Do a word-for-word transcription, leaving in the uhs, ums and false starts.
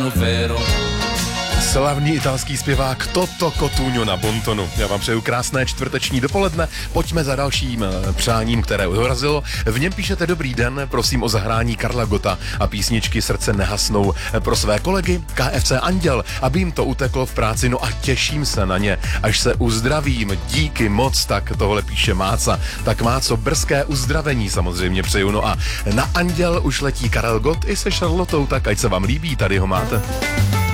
Slavný italský zpěvák Toto Cotugno na bontonu. Já vám přeju krásné čtvrteční dopoledne. Pojďme za dalším přáním, které urazilo. V něm píšete dobrý den, prosím o zahrání Karla Gotta a písničky Srdce nehasnou pro své kolegy K F C Anděl, aby jim to uteklo v práci, no a těším se na ně, až se uzdravím. Díky moc, tak tohle píše Máca. Tak Máco, brzké uzdravení samozřejmě přeju. No a na Anděl už letí Karel Gott i se Charlotou, tak ať se vám líbí, tady ho máte.